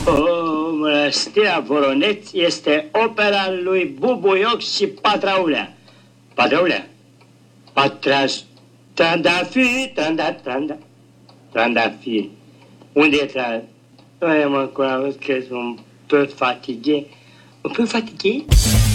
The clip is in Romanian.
Mănăstirea Voroneț este opera lui Bubuioc și Patraulea. Patraulea? Trandafiri, trandafiri. Unde e trandafiri? Mă, că sunt un peu fatigué. Un peu fatigué?